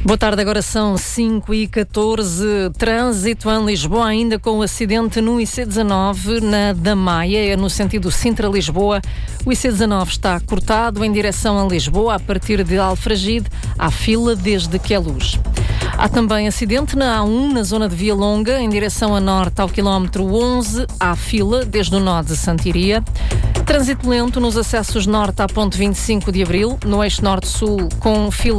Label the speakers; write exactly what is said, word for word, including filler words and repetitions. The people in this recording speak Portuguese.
Speaker 1: Boa tarde, agora são cinco e catorze. Trânsito em Lisboa ainda com o acidente no I C dezanove na da Maia, é no sentido Sintra-Lisboa. O I C dezanove está cortado em direção a Lisboa, a partir de Alfragide, há fila desde Queluz. Há também acidente na A um, na zona de Via Longa, em direção a norte ao quilómetro onze, há fila desde o nó de Santiria. Trânsito lento nos acessos norte à ponte vinte e cinco de Abril, no eixo norte-sul, com fila